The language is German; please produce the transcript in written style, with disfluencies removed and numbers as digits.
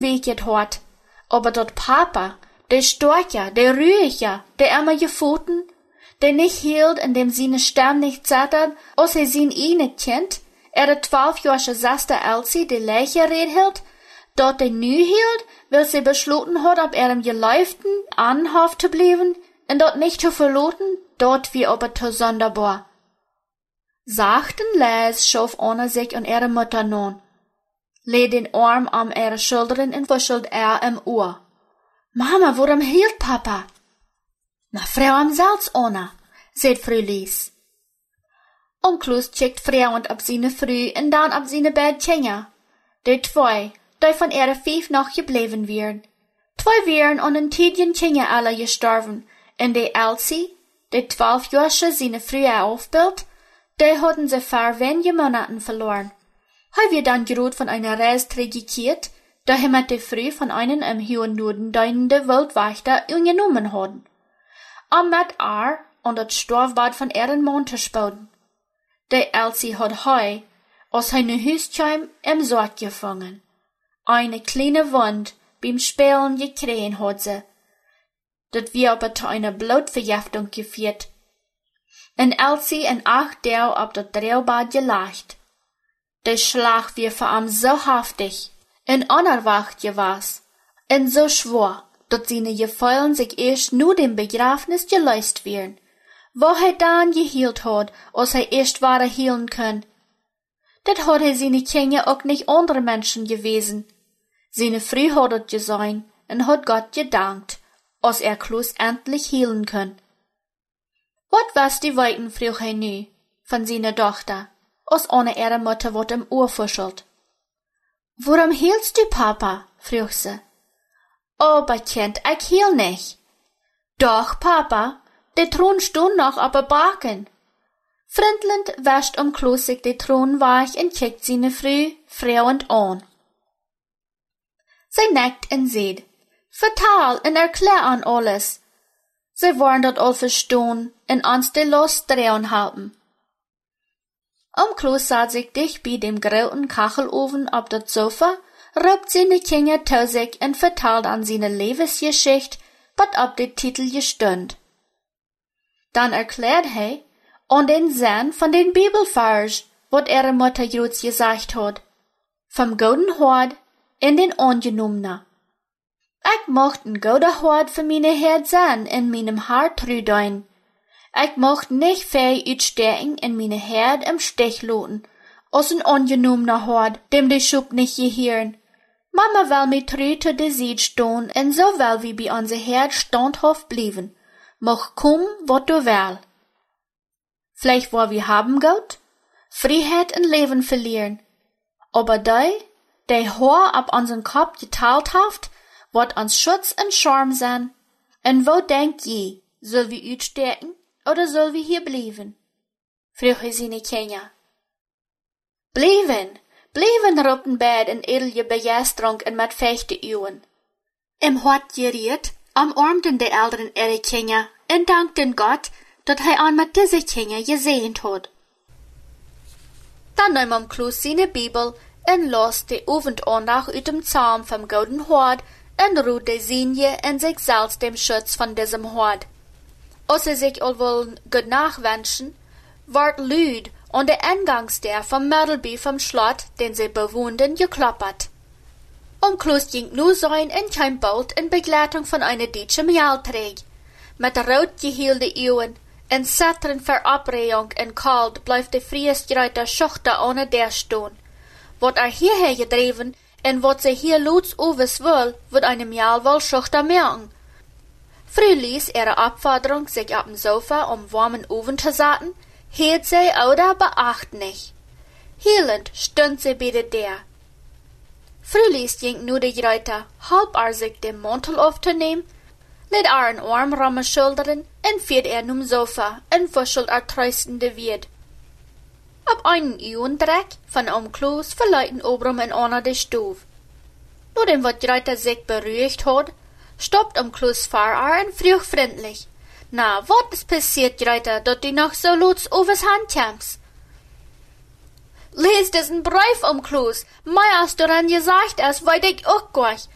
beket hat. Aber dort Papa, der Storcher, der Rüiger, der immer Pfoten, der nicht hielt, indem seine Stamm nicht zattert, als sein nicht kennt, der 12-jährige Saster Elsie, die Leiche red hielt, dort der nu hielt, weil sie beschlossen hat, ob ihm geläuften anhaft zu bleiben, und dort nicht zu verloten, dort wie aber zu sonderbar. Sachten Les schof Anna sich und ihre Mutter nun, leh den Arm am ihre Schultern und wuschelt im Ohr. Mama, warum hielt Papa? Na, Frau am Salz, Anna, sagt Frau Lies. Kloos checkt Frauend ab seine Früh und dann ab seine Bettchen. Die zwei, die von ihre 5 noch gebleven wären. 2 wären an den Tidjen Kinder alle gestorben, und die Elsie, die 12-jährige seine frühe Aufbild, die hatten sie vor wenige Monaten verloren. Hij wir dann gerot von einer Reis trägiert, da mit die Früh von einem im hohen Norden deinende Wildwächter genommen hadden. Mit und das Stoffbad von ihren Mond zu spauden. Die Elsie hat hij, als hij nu Hüstheim im Sort gefangen. Eine kleine Wund beim Spielen gekriegen hat sie. Dat wir aber zu einer Blutvergiftung geführt. Und Elsie in 8 Tage auf das Drehbad gelegt. Der Schlag war für ihn so heftig, und unerwacht gewesen, und so schwer, dass seine Gefühle sich erst nur dem Begräbnis gelöst werden, wo er dann gehielt hat, als er erst war heilen können. Dat hat er seine Kinder auch nicht andere Menschen gewesen. Seine Früh hat es gesehen und hat Gott gedankt, als Kloos endlich heilen können. Wat was die Weiten, frug er nu, von seiner Tochter, als ohne ihre Mutter wat im Ohr fuschelt. Warum hielst du, Papa? Frug sie. Aber Kind, ich hiel nicht. Doch, Papa, der Thron stund noch auf der Baken. Frindlend wäscht Kloos sich der Thron weich und kickt seine Frauend an. Sie neckt und seht, vertal und erklär an alles. Sie wollen dort all verstehen und uns die Lust drehen halten. Kloos saß sich dicht bei dem grauen Kachelofen auf das Sofa, raubt seine Kinder zu sich und vertalt an seine Lebensgeschichte, was auf den Titel gestund. Dann erklärt er an den Sinn von den Bibelvers, wat ihre Mutter Jutz gesagt hat, vom golden Hort in den Ungenommenen. Ich mocht ein guter Hort für meine Herd sein in meinem Hart trüdein. Ich mocht nicht viel utstecken in meine Herd im Stich loten, als ein ungenommener Hort, dem die Schub nicht gehören. Mama will mit trü zu der Sied stehen, und so will wie bei unser Herd standhaft blieben. Moch kommen, wat du will. Vielleicht wo wir haben Gott, Freiheit und Leben verlieren. Aber die Haar ab unseren Kopf geteilt haft, wat uns Schutz und Schirm sein. Und wo denkt je, soll wir utstecken oder soll wir hier bleiben? Frug seine Kinder. Bleiben, rupten beid in edelige Begeisterung und mit fechte Uhren. Im Hort geriet, umarmten die Eltern ihre Kinder und dankten Gott, dat hij an mit diese Kinder gesehnt hat. Dann nahm Kloos seine Bibel und las die Abendandach uit dem Psalm vom Golden Hort und ruht die Sinje in sich selbst dem Schutz von diesem Hort. Als sich allwohl gut nachwünschen, ward lüd an der Eingangstür vom Mördelby vom Schlot, den sie bewohnten, geklappert. Kloos ging nur sein in kein Boot in Begleitung von einer deutschen Jalträg, mit rot gehielte Augen, in Sattern für Abregung und kalt bleibt die Friesgereiter Schuchter ohne der stehen. Wat hierher gedreven und wat sie hier luts uwes will, wird einem Jahr wohl Schuchter merken. Früh ließ ihre Abforderung sich auf dem Sofa warmen Ofen zu satten, hielt sie oder beacht nicht. Hielend stund sie bei der. Früh ließ ging nur die Reiter, halb sich den Mantel aufzunehmen, lädt einen Arm rum Schultern und führt num Sofa und wuschelt tröstende Wied. Ab einen Dreck von Kloos verleiten Obrum in einer der Stuf. Nur dem wat Reiter sich beruhigt hat, stoppt Kloos Fahrer und frug freundlich. Na, wat ist passiert, Reiter, dat du noch so luts overs Hand kämpfst? Lies diesen Brief, Kloos. Mei hast du dann gesagt, als weit ich auch gleich.